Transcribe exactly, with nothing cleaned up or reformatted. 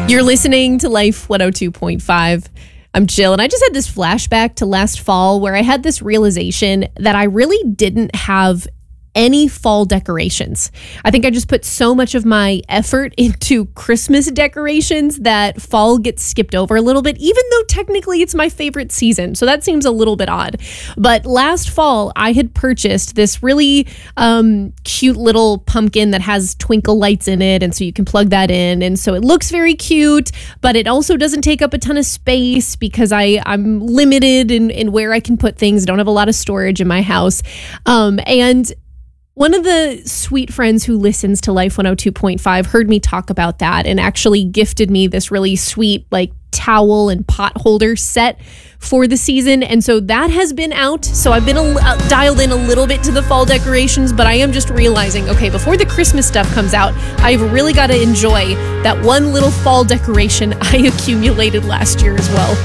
You're listening to Life one oh two point five. I'm Jill, and I just had this flashback to last fall where I had this realization that I really didn't have any fall decorations. I think I just put so much of my effort into Christmas decorations that fall gets skipped over a little bit, even though technically it's my favorite season. So that seems a little bit odd. But last fall, I had purchased this really um, cute little pumpkin that has twinkle lights in it. And so you can plug that in. And so it looks very cute, but it also doesn't take up a ton of space because I, I'm limited in, in where I can put things. I don't have a lot of storage in my house. Um, and One of the sweet friends who listens to Life one oh two point five heard me talk about that and actually gifted me this really sweet like towel and pot holder set for the season. And so that has been out. So I've been a, uh, dialed in a little bit to the fall decorations, but I am just realizing, okay, before the Christmas stuff comes out, I've really got to enjoy that one little fall decoration I accumulated last year as well.